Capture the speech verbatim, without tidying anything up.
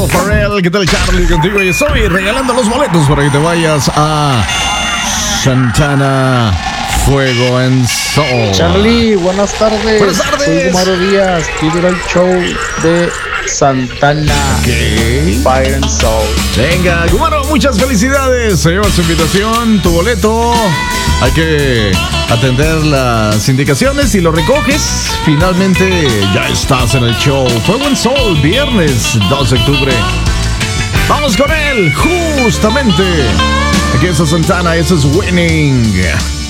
Farrell, ¿qué tal, Charlie? Contigo y estoy regalando los boletos para que te vayas a Santana Fuego and Soul. Charlie, buenas tardes. Buenas tardes. Soy Gumaro Díaz. Quiero ir al show de Santana Okay. Fire and Soul. Venga, Gumaro, muchas felicidades. Se lleva su invitación, tu boleto. Hay que atender las indicaciones y lo recoges. Finalmente ya estás en el show Fuego and Soul, viernes dos de octubre. Vamos con él, justamente. Aquí está Santana, eso es Winning.